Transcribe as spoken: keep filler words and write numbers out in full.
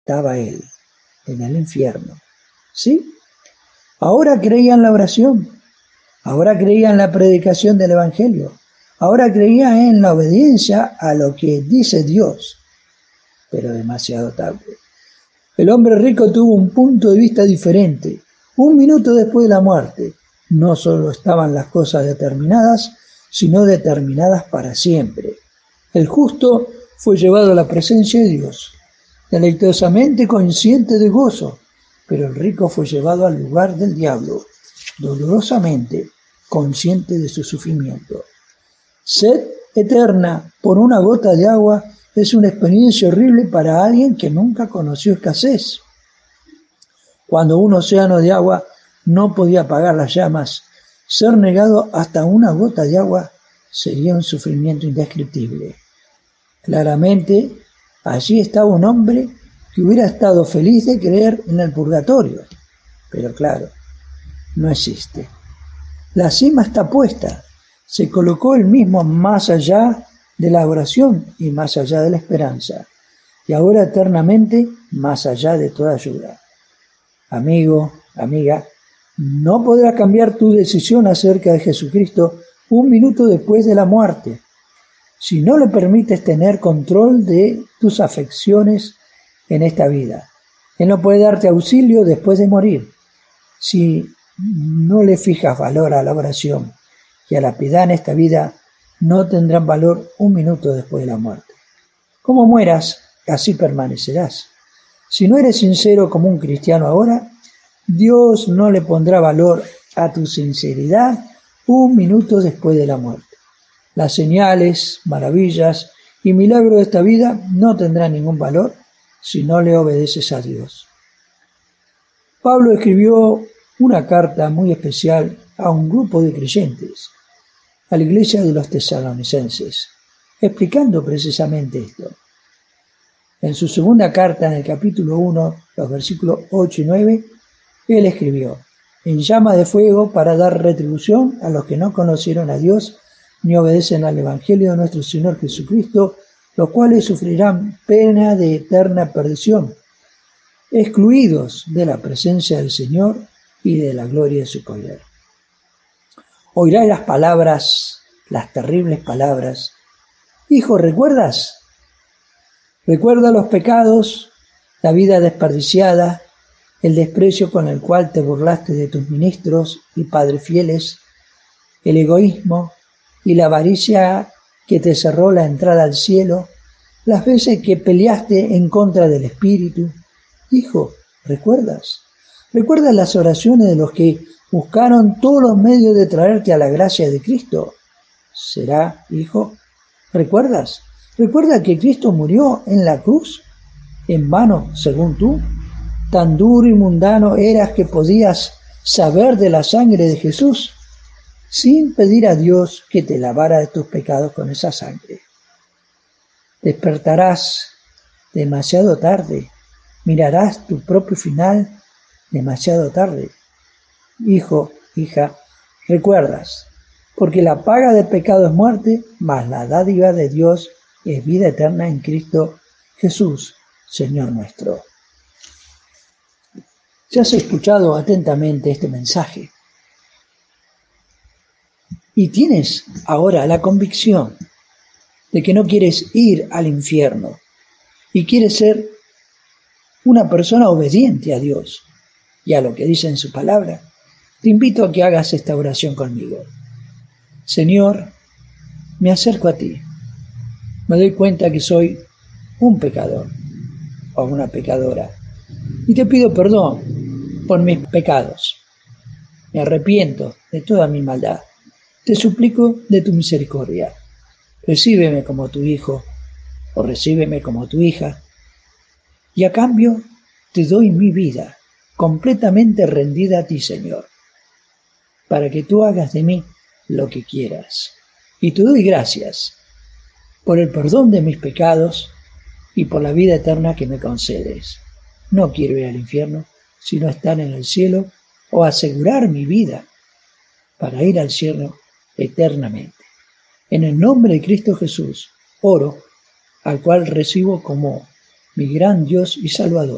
estaba él, en el infierno. ¿Sí? Ahora creía en la oración, ahora creía en la predicación del Evangelio, ahora creía en la obediencia a lo que dice Dios, pero demasiado tarde. El hombre rico tuvo un punto de vista diferente. Un minuto después de la muerte, no solo estaban las cosas determinadas, sino determinadas para siempre. El justo fue llevado a la presencia de Dios, deleitosamente consciente de gozo, pero el rico fue llevado al lugar del diablo, dolorosamente consciente de su sufrimiento. Sed eterna por una gota de agua es una experiencia horrible para alguien que nunca conoció escasez. Cuando un océano de agua no podía apagar las llamas, ser negado hasta una gota de agua sería un sufrimiento indescriptible. Claramente, allí estaba un hombre que hubiera estado feliz de creer en el purgatorio, pero claro, no existe. La cima está puesta, se colocó él mismo más allá de la oración y más allá de la esperanza, y ahora eternamente más allá de toda ayuda. Amigo, amiga, no podrás cambiar tu decisión acerca de Jesucristo un minuto después de la muerte, si no le permites tener control de tus afecciones en esta vida. Él no puede darte auxilio después de morir. Si no le fijas valor a la oración y a la piedad en esta vida, no tendrán valor un minuto después de la muerte. Como mueras, así permanecerás. Si no eres sincero como un cristiano ahora, Dios no le pondrá valor a tu sinceridad un minuto después de la muerte. Las señales, maravillas y milagros de esta vida no tendrán ningún valor si no le obedeces a Dios. Pablo escribió una carta muy especial a un grupo de creyentes, a la iglesia de los tesalonicenses, explicando precisamente esto. En su segunda carta, en el capítulo uno, los versículos ocho y nueve, él escribió: en llama de fuego para dar retribución a los que no conocieron a Dios ni obedecen al Evangelio de nuestro Señor Jesucristo, los cuales sufrirán pena de eterna perdición, excluidos de la presencia del Señor y de la gloria de su poder. Oirás las palabras, las terribles palabras: hijo, ¿recuerdas? Recuerda los pecados, la vida desperdiciada, el desprecio con el cual te burlaste de tus ministros y padres fieles, el egoísmo y la avaricia que te cerró la entrada al cielo, las veces que peleaste en contra del Espíritu. Hijo, ¿recuerdas? ¿Recuerdas las oraciones de los que buscaron todos los medios de traerte a la gracia de Cristo? ¿Será, hijo? ¿Recuerdas? ¿Recuerda que Cristo murió en la cruz en vano, según tú? Tan duro y mundano eras que podías saber de la sangre de Jesús sin pedir a Dios que te lavara de tus pecados con esa sangre. Despertarás demasiado tarde, mirarás tu propio final demasiado tarde. Hijo, hija, recuerdas, porque la paga del pecado es muerte, mas la dádiva de Dios es vida eterna en Cristo Jesús, Señor nuestro. Si has escuchado atentamente este mensaje y tienes ahora la convicción de que no quieres ir al infierno y quieres ser una persona obediente a Dios y a lo que dice en su palabra, te invito a que hagas esta oración conmigo. Señor, me acerco a ti. Me doy cuenta que soy un pecador o una pecadora y te pido perdón por mis pecados. Me arrepiento de toda mi maldad. Te suplico de tu misericordia. Recíbeme como tu hijo o recíbeme como tu hija y a cambio te doy mi vida completamente rendida a ti, Señor, para que tú hagas de mí lo que quieras. Y te doy gracias por el perdón de mis pecados y por la vida eterna que me concedes. No quiero ir al infierno, sino estar en el cielo o asegurar mi vida para ir al cielo eternamente. En el nombre de Cristo Jesús, oro, al cual recibo como mi gran Dios y Salvador.